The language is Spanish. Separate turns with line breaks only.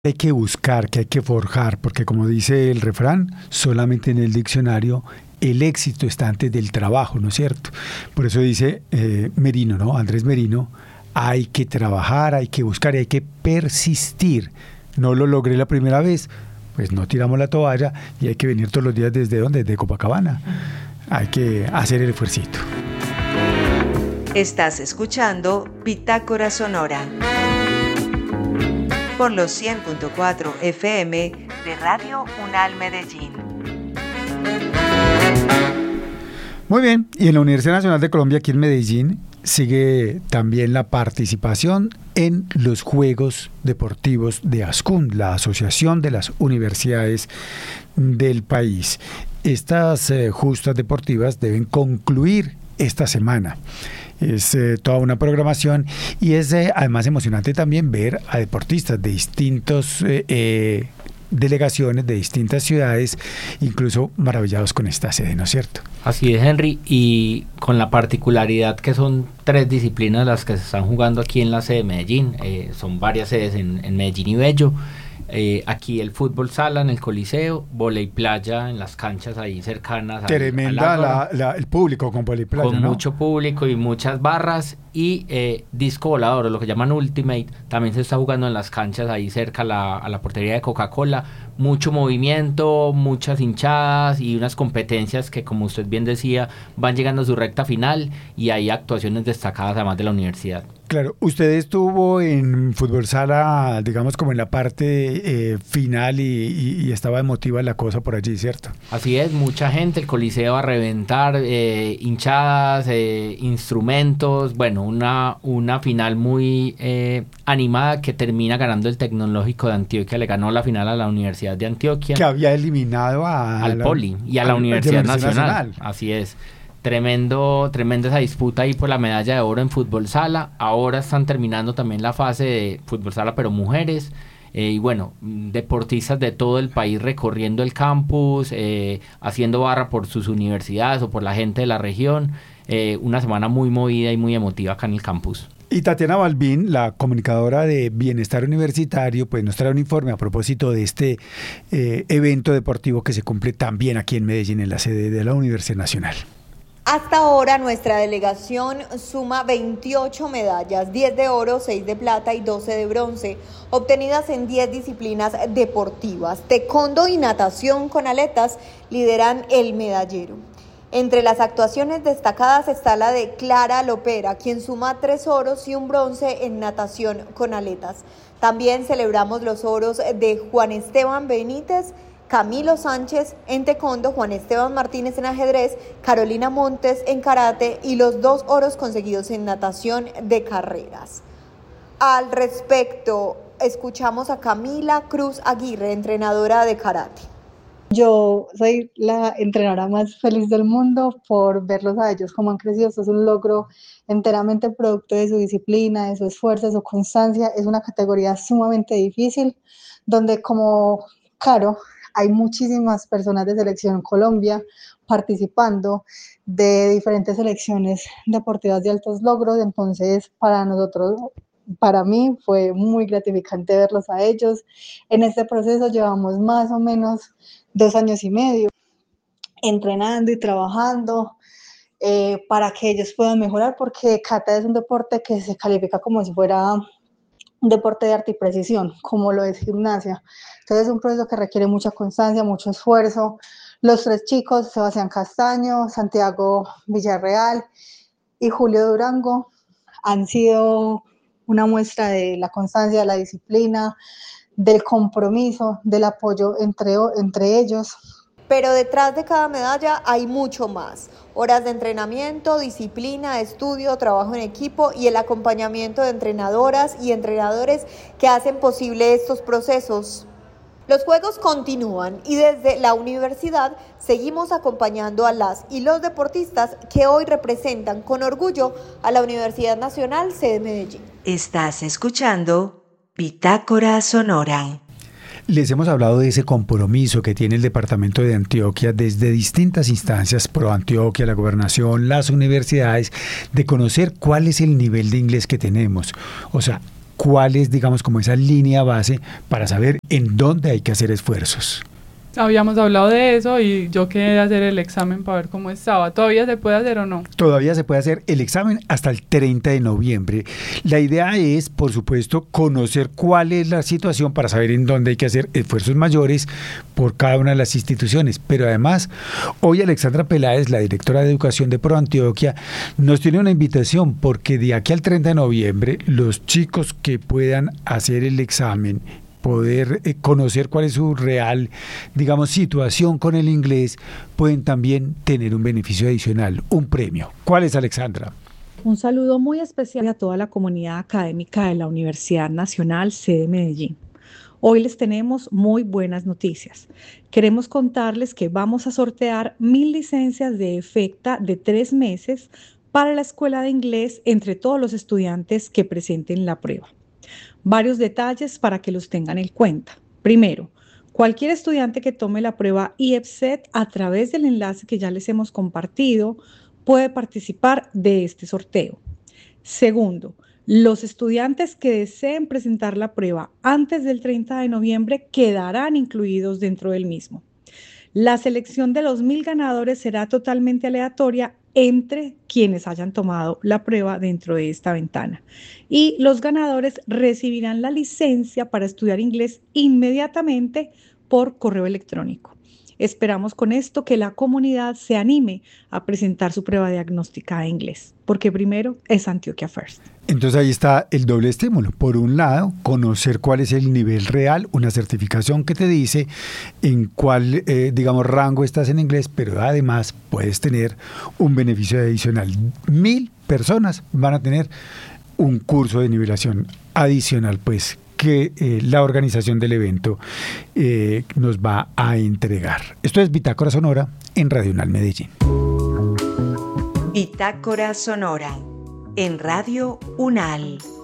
Hay que buscar, que hay que forjar, porque como dice el refrán, solamente en el diccionario el éxito está antes del trabajo, ¿no es cierto? Por eso dice Merino, ¿no? Andrés Merino, hay que trabajar, hay que buscar y hay que persistir. No lo logré la primera vez, pues no tiramos la toalla y hay que venir todos los días ¿desde dónde? Desde Copacabana. Hay que hacer el esfuercito.
Estás escuchando Bitácora Sonora por los 100.4 FM de Radio UNAL Medellín.
Muy bien, y en la Universidad Nacional de Colombia, aquí en Medellín, sigue también la participación en los Juegos Deportivos de ASCUN, la Asociación de las Universidades del país. Estas justas deportivas deben concluir esta semana. Es toda una programación y es además emocionante también ver a deportistas de distintos delegaciones, de distintas ciudades, incluso maravillados con esta sede, ¿no es cierto?
Así es, Henry, y con la particularidad que son 3 disciplinas las que se están jugando aquí en la sede de Medellín. Son varias sedes en Medellín y Bello. Aquí el fútbol sala en el Coliseo, vóley playa en las canchas ahí cercanas.
Tremenda el público con vóley playa,
con
¿no?
mucho público y muchas barras, y disco volador, o lo que llaman Ultimate, también se está jugando en las canchas ahí cerca a la portería de Coca-Cola. Mucho movimiento, muchas hinchadas y unas competencias que, como usted bien decía, van llegando a su recta final y hay actuaciones destacadas además de la universidad.
Claro, usted estuvo en fútbol sala, digamos como en la parte final y estaba emotiva la cosa por allí, ¿cierto?
Así es, mucha gente, el Coliseo a reventar, hinchadas, instrumentos, bueno, una final muy animada que termina ganando el Tecnológico de Antioquia, le ganó la final a la Universidad de Antioquia.
Que había eliminado
al Poli y a la Universidad Nacional. Así es. Tremenda esa disputa ahí por la medalla de oro en fútbol sala. Ahora están terminando también la fase de fútbol sala pero mujeres, y bueno, deportistas de todo el país recorriendo el campus, haciendo barra por sus universidades o por la gente de la región. Una semana muy movida y muy emotiva acá en el campus.
Y Tatiana Balbín, la comunicadora de Bienestar Universitario, pues nos trae un informe a propósito de este evento deportivo que se cumple también aquí en Medellín, en la sede de la Universidad Nacional.
Hasta ahora nuestra delegación suma 28 medallas, 10 de oro, 6 de plata y 12 de bronce, obtenidas en 10 disciplinas deportivas. Taekwondo y natación con aletas lideran el medallero. Entre las actuaciones destacadas está la de Clara Lopera, quien suma 3 oros y un bronce en natación con aletas. También celebramos los oros de Juan Esteban Benítez, Camilo Sánchez en taekwondo, Juan Esteban Martínez en ajedrez, Carolina Montes en karate y los 2 oros conseguidos en natación de carreras. Al respecto, escuchamos a Camila Cruz Aguirre, entrenadora de karate.
Yo soy la entrenadora más feliz del mundo por verlos a ellos cómo han crecido. Esto es un logro enteramente producto de su disciplina, de su esfuerzo, de su constancia. Es una categoría sumamente difícil, donde como Caro, hay muchísimas personas de Selección Colombia participando de diferentes selecciones deportivas de altos logros. Entonces, para mí fue muy gratificante verlos a ellos. En este proceso llevamos más o menos 2 años y medio entrenando y trabajando para que ellos puedan mejorar, porque kata es un deporte que se califica como si fuera un deporte de arte y precisión, como lo es gimnasia. Entonces es un proceso que requiere mucha constancia, mucho esfuerzo. Los 3 chicos, Sebastián Castaño, Santiago Villarreal y Julio Durango, han sido una muestra de la constancia, de la disciplina, del compromiso, del apoyo entre ellos.
Pero detrás de cada medalla hay mucho más. Horas de entrenamiento, disciplina, estudio, trabajo en equipo y el acompañamiento de entrenadoras y entrenadores que hacen posible estos procesos. Los juegos continúan y desde la universidad seguimos acompañando a las y los deportistas que hoy representan con orgullo a la Universidad Nacional sede Medellín.
Estás escuchando Bitácora Sonora.
Les hemos hablado de ese compromiso que tiene el departamento de Antioquia desde distintas instancias, Pro Antioquia, la gobernación, las universidades, de conocer cuál es el nivel de inglés que tenemos. O sea, cuál es, digamos, como esa línea base para saber en dónde hay que hacer esfuerzos.
Habíamos hablado de eso y yo quería hacer el examen para ver cómo estaba. ¿Todavía se puede hacer o no?
Todavía se puede hacer el examen hasta el 30 de noviembre. La idea es, por supuesto, conocer cuál es la situación para saber en dónde hay que hacer esfuerzos mayores por cada una de las instituciones. Pero además, hoy Alexandra Peláez, la directora de Educación de ProAntioquia, nos tiene una invitación porque de aquí al 30 de noviembre, los chicos que puedan hacer el examen, poder conocer cuál es su real, digamos, situación con el inglés, pueden también tener un beneficio adicional, un premio. ¿Cuál es, Alexandra?
Un saludo muy especial a toda la comunidad académica de la Universidad Nacional sede Medellín. Hoy les tenemos muy buenas noticias. Queremos contarles que vamos a sortear 1.000 licencias de EFECTA de 3 meses para la escuela de inglés entre todos los estudiantes que presenten la prueba. Varios detalles para que los tengan en cuenta. Primero, cualquier estudiante que tome la prueba IEPSET a través del enlace que ya les hemos compartido puede participar de este sorteo. Segundo, los estudiantes que deseen presentar la prueba antes del 30 de noviembre quedarán incluidos dentro del mismo. La selección de los 1.000 ganadores será totalmente aleatoria entre quienes hayan tomado la prueba dentro de esta ventana. Y los ganadores recibirán la licencia para estudiar inglés inmediatamente por correo electrónico. Esperamos con esto que la comunidad se anime a presentar su prueba diagnóstica de inglés, porque primero es Antioquia First.
Entonces ahí está el doble estímulo. Por un lado, conocer cuál es el nivel real, una certificación que te dice en cuál, digamos, rango estás en inglés, pero además puedes tener un beneficio adicional. 1.000 personas van a tener un curso de nivelación adicional, pues, que la organización del evento nos va a entregar. Esto es Bitácora Sonora en Radio UNAL Medellín.
Bitácora Sonora en Radio UNAL.